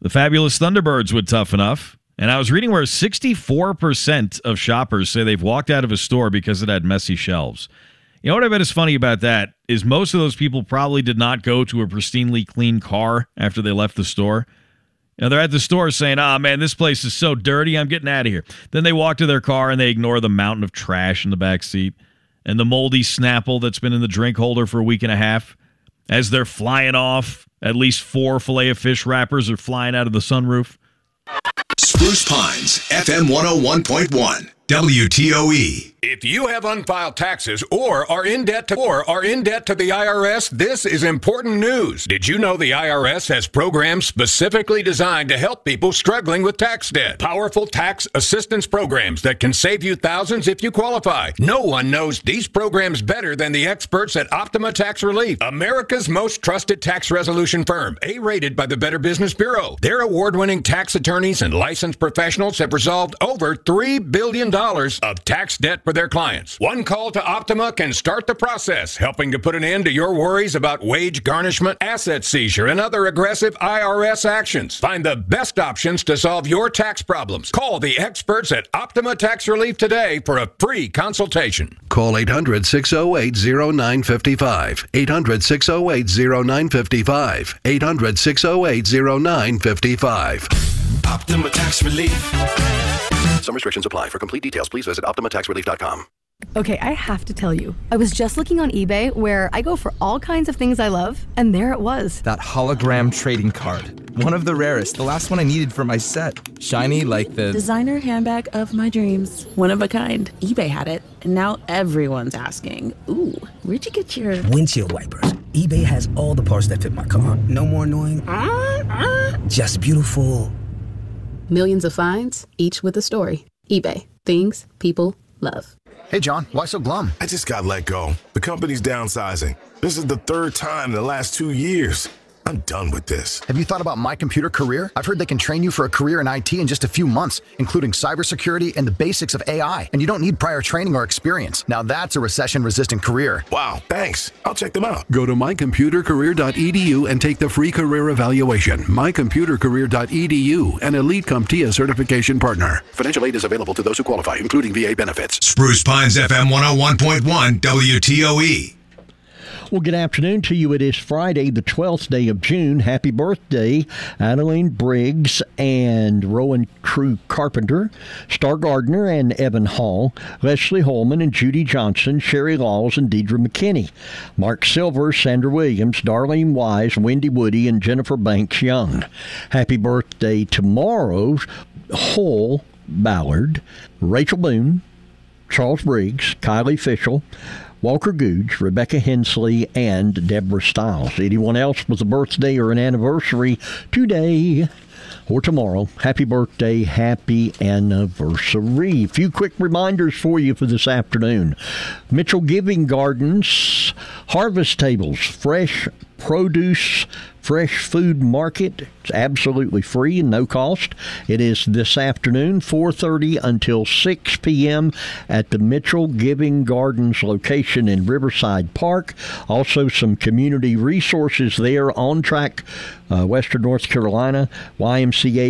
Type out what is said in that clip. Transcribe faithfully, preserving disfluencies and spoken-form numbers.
The fabulous Thunderbirds would tough enough. And I was reading where sixty-four percent of shoppers say they've walked out of a store because it had messy shelves. You know what I bet is funny about that is most of those people probably did not go to a pristinely clean car after they left the store. You know, they're at the store saying, oh, man, this place is so dirty, I'm getting out of here. Then they walk to their car and they ignore the mountain of trash in the back seat and the moldy Snapple that's been in the drink holder for a week and a half. As they're flying off, at least four Filet-O-Fish wrappers are flying out of the sunroof. Spruce Pines, F M one oh one point one, W T O E. If you have unfiled taxes or are in debt to or are in debt to the I R S, this is important news. Did you know the I R S has programs specifically designed to help people struggling with tax debt? Powerful tax assistance programs that can save you thousands if you qualify. No one knows these programs better than the experts at Optima Tax Relief, America's most trusted tax resolution firm, A-rated by the Better Business Bureau. Their award-winning tax attorneys and licensed professionals have resolved over three billion dollars of tax debt for their clients. One call to Optima can start the process, helping to put an end to your worries about wage garnishment, asset seizure, and other aggressive I R S actions. Find the best options to solve your tax problems. Call the experts at Optima Tax Relief today for a free consultation. Call eight hundred, six oh eight, oh nine five five. eight hundred, six oh eight, oh nine five five. eight hundred, six oh eight, oh nine five five. Optima Tax Relief. Some restrictions apply. For complete details, please visit optima tax relief dot com. Okay, I have to tell you, I was just looking on eBay where I go for all kinds of things I love, and there it was. That hologram trading card. One of the rarest. The last one I needed for my set. Shiny like the... designer handbag of my dreams. One of a kind. eBay had it, and now everyone's asking, ooh, where'd you get your... windshield wipers. eBay has all the parts that fit my car. No more annoying. Uh, uh. Just beautiful. Millions of finds, each with a story. eBay. Things people love. Hey, John, why so glum? I just got let go. The company's downsizing. This is the third time in the last two years. I'm done with this. Have you thought about My Computer Career? I've heard they can train you for a career in I T in just a few months, including cybersecurity and the basics of A I. And you don't need prior training or experience. Now that's a recession-resistant career. Wow, thanks. I'll check them out. Go to my computer career dot e d u and take the free career evaluation. my computer career dot e d u, an Elite CompTIA certification partner. Financial aid is available to those who qualify, including V A benefits. Spruce Pines, F M one oh one point one, W T O E. Well, good afternoon to you. It is Friday, the twelfth day of June. Happy birthday, Adeline Briggs and Rowan Crew Carpenter, Star Gardner and Evan Hall, Leslie Holman and Judy Johnson, Sherry Laws and Deidre McKinney, Mark Silver, Sandra Williams, Darlene Wise, Wendy Woody, and Jennifer Banks Young. Happy birthday tomorrow, Hull Ballard, Rachel Boone, Charles Briggs, Kylie Fischel, Walker Googe, Rebecca Hensley, and Deborah Stiles. Anyone else with a birthday or an anniversary today or tomorrow, happy birthday, happy anniversary. A few quick reminders for you for this afternoon. Mitchell Giving Gardens, Harvest Tables, fresh produce, fresh food market. It's absolutely free and no cost. It is this afternoon, four thirty until six p.m. at the Mitchell Giving Gardens location in Riverside Park. Also some community resources there. On Track, uh, Western North Carolina, Y M C A